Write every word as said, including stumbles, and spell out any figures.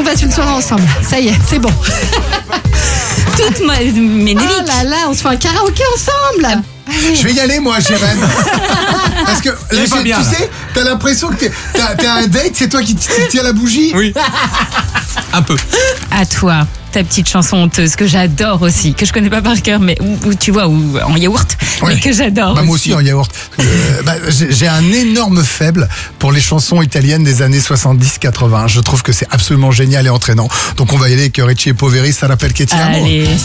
passe une soirée ensemble. Ça y est, c'est bon. Toute ma... Ménélique. Oh là là, on se fait un karaoké ensemble. Je vais y aller, moi, Jérém. Parce que là, Il est pas j'ai- bien, tu là. sais, t'as l'impression que t'es- t'as, t'as un date, c'est toi qui t- tiens la bougie. Oui. Un peu. À toi, ta petite chanson honteuse que j'adore aussi, que je connais pas par cœur, mais où, où tu vois, où, en yaourt, Ouais. mais que j'adore. Bah, moi aussi en yaourt. Euh, bah, j'ai, j'ai un énorme faible pour les chansons italiennes des années soixante-dix quatre-vingts. Je trouve que c'est absolument génial et entraînant. Donc on va y aller avec Ricci et Poveri, ça rappelle che ti amo. Allez.